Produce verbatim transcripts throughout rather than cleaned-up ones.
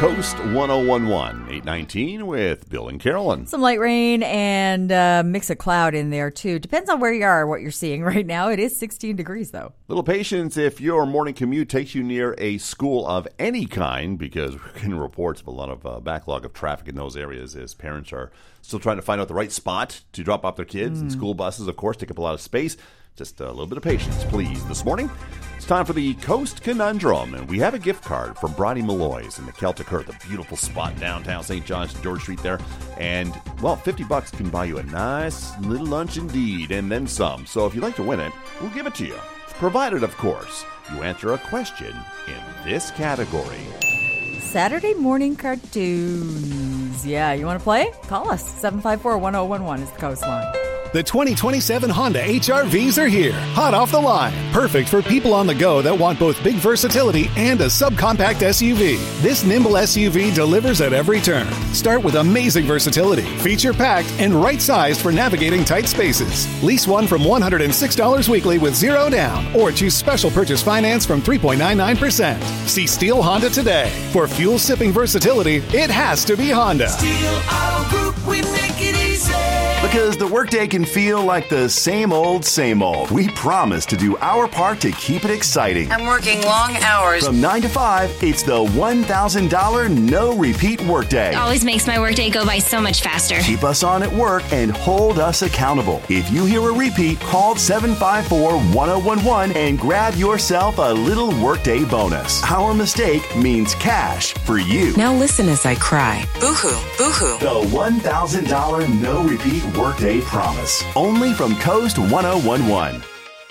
Coast ten eleven, eight nineteen with Bill and Carolyn. Some light rain and uh, mix of cloud in there, too. Depends on where you are, what you're seeing right now. It is sixteen degrees, though. Little patience if your morning commute takes you near a school of any kind, because we're getting reports of a lot of uh, backlog of traffic in those areas as parents are still trying to find out the right spot to drop off their kids. Mm. And school buses, of course, take up a lot of space. Just a little bit of patience, please. This morning, it's time for the Coast Conundrum, and we have a gift card from Brodie Malloy's in the Celtic Earth, a beautiful spot downtown Saint John's, George Street there. And, well, fifty bucks can buy you a nice little lunch indeed, and then some. So if you'd like to win it, we'll give it to you. Provided, of course, you answer a question in this category. Saturday morning cartoons. Yeah, you want to play? Call us. seven five four, one oh one one is the coastline. The twenty twenty-seven Honda H R Vs are here, hot off the line. Perfect for people on the go that want both big versatility and a subcompact S U V. This nimble S U V delivers at every turn. Start with amazing versatility, feature-packed, and right-sized for navigating tight spaces. Lease one from one hundred six dollars weekly with zero down, or choose special purchase finance from three point nine nine percent. See Steel Honda today. For fuel-sipping versatility, it has to be Honda. Steel Auto Group, we make it easy. Because the workday can feel like the same old, same old. We promise to do our part to keep it exciting. I'm working long hours. From nine to five, it's the one thousand dollars no-repeat workday. It always makes my workday go by so much faster. Keep us on at work and hold us accountable. If you hear a repeat, call seven five four, one oh one one and grab yourself a little workday bonus. Our mistake means cash for you. Now listen as I cry. Boo-hoo, boo-hoo. The one thousand dollars no-repeat workday promise. Only from Coast ten eleven.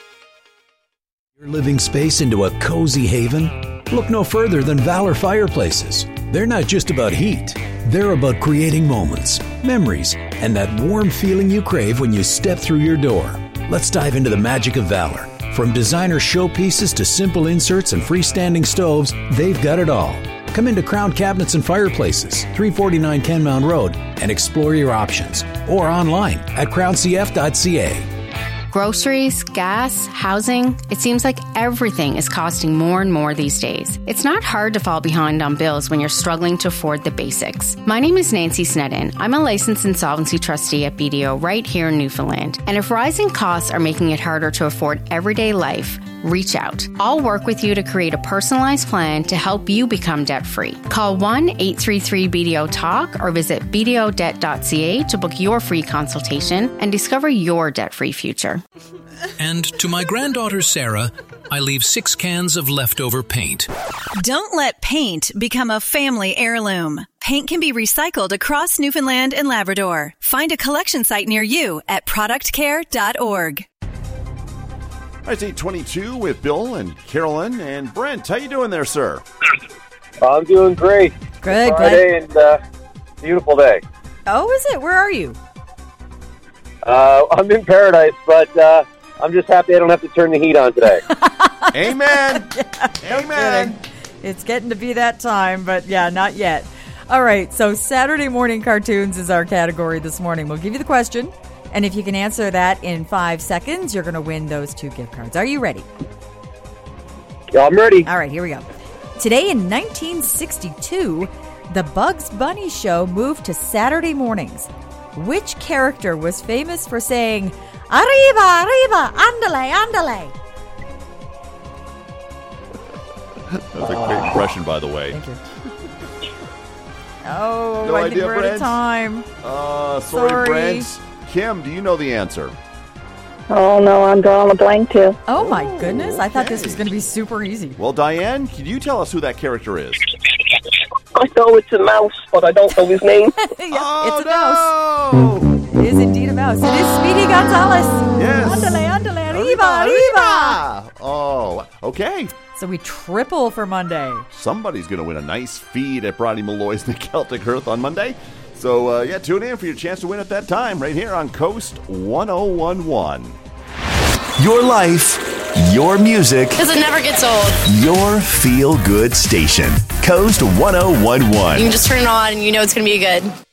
Your living space into a cozy haven? Look no further than Valor Fireplaces. They're not just about heat. They're about creating moments, memories, and that warm feeling you crave when you step through your door. Let's dive into the magic of Valor. From designer showpieces to simple inserts and freestanding stoves, they've got it all. Come into Crown Cabinets and Fireplaces, three forty-nine Kenmount Road, and explore your options. Or online at crown c f dot c a. Groceries, gas, housing, it seems like everything is costing more and more these days. It's not hard to fall behind on bills when you're struggling to afford the basics. My name is Nancy Snedden. I'm a licensed insolvency trustee at B D O right here in Newfoundland. And if rising costs are making it harder to afford everyday life, reach out. I'll work with you to create a personalized plan to help you become debt-free. Call one eight three three B D O talk or visit b d o debt dot c a to book your free consultation and discover your debt-free future. And to my granddaughter Sarah, I leave six cans of leftover paint. Don't let paint become a family heirloom. Paint can be recycled across Newfoundland and Labrador. Find a collection site near you at product care dot org. All right, it's eight twenty-two with Bill and Carolyn and Brent. How you doing there, sir? I'm doing great. Good, Friday and uh, beautiful day. Oh, is it? Where are you? Uh, I'm in paradise, but uh, I'm just happy I don't have to turn the heat on today. Amen. Yeah, Amen. It's getting to be that time, but yeah, not yet. All right, so Saturday morning cartoons is our category this morning. We'll give you the question, and if you can answer that in five seconds, you're going to win those two gift cards. Are you ready? Yeah, I'm ready. All right, here we go. Today in nineteen sixty-two, the Bugs Bunny show moved to Saturday mornings. Which character was famous for saying, "Arriba, arriba, andale, andale"? That's a great impression, by the way. Thank you. Oh, no I idea, think we're Brent? out of time. Uh, sorry, Sorry. Brent. Kim, do you know the answer? Oh, no, I'm drawing a blank, too. Oh, my goodness. I thought this okay. was going to be super easy. Well, Diane, can you tell us who that character is? I know it's a mouse, but I don't know his name. Yeah, oh, it's a no! mouse. It is indeed a mouse. It is Speedy Gonzales. Yes. Andale, andale, arriba, arriba. Oh, okay. So we triple for Monday. Somebody's going to win a nice feed at Brodie Malloy's in the Celtic Earth on Monday. So, uh, yeah, tune in for your chance to win at that time right here on Coast ten eleven. Your life, your music. Because it never gets old. Your feel-good station. Coast ten eleven. You can just turn it on and you know it's going to be good.